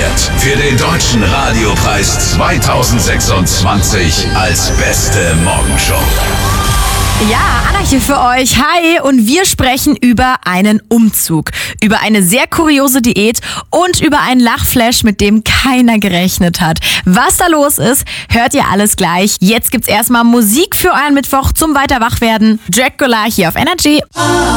nominiert für den Deutschen Radiopreis 2026 als beste Morgenshow. Ja, Anna hier für euch. Hi, und wir sprechen über einen Umzug, über eine sehr kuriose Diät und über einen Lachflash, mit dem keiner gerechnet hat. Was da los ist, hört ihr alles gleich. Jetzt gibt's erstmal Musik für euren Mittwoch zum Weiterwachwerden. Dracula hier auf Energy.